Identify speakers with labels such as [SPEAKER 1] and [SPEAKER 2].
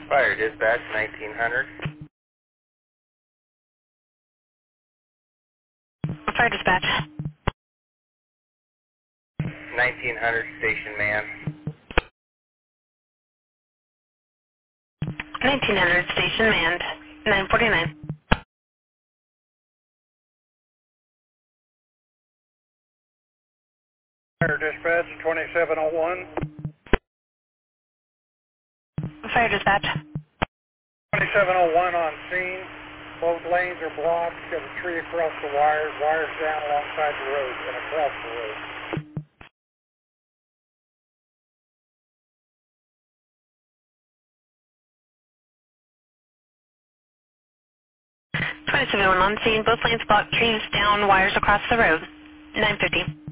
[SPEAKER 1] Fire dispatch 1900.
[SPEAKER 2] Fire dispatch.
[SPEAKER 1] 1900 station man.
[SPEAKER 2] 1900 station manned. 949.
[SPEAKER 3] Fire dispatch 2701.
[SPEAKER 2] Fire dispatch.
[SPEAKER 3] 2701 on scene. Both lanes are blocked. Got a tree across the wires. Wires down alongside the road and across the road.
[SPEAKER 2] 27 on scene. Both lanes blocked. Trees down. Wires across the road. 950.